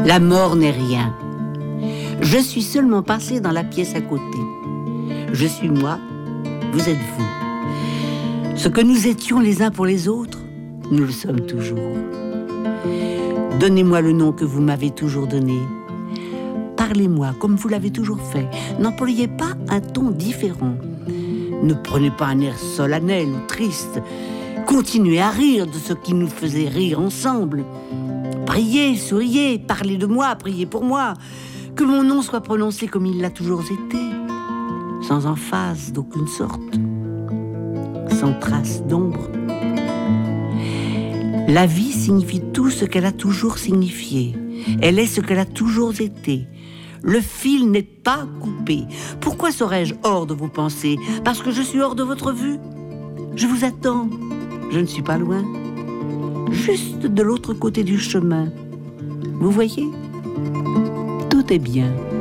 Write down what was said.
La mort n'est rien. Je suis seulement passé dans la pièce à côté. Je suis moi, vous êtes vous. Ce que nous étions les uns pour les autres, nous le sommes toujours. Donnez-moi le nom que vous m'avez toujours donné. Parlez-moi comme vous l'avez toujours fait. N'employez pas un ton différent. Ne prenez pas un air solennel ou triste. Continuez à rire de ce qui nous faisait rire ensemble. Priez, souriez, parlez de moi, priez pour moi. Que mon nom soit prononcé comme il l'a toujours été, sans emphase d'aucune sorte, sans trace d'ombre. La vie signifie tout ce qu'elle a toujours signifié. Elle est ce qu'elle a toujours été. Le fil n'est pas coupé. Pourquoi serais-je hors de vos pensées? Parce que je suis hors de votre vue? Je vous attends. Je ne suis pas loin. Juste de l'autre côté du chemin. Vous voyez? Tout est bien.